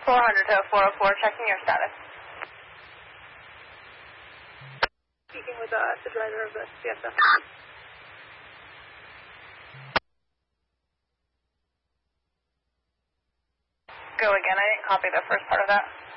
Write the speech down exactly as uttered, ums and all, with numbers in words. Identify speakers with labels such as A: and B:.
A: four hundred to four oh four, checking your status. Speaking with uh, the driver of the C S F. Go again, I didn't copy the first part of that.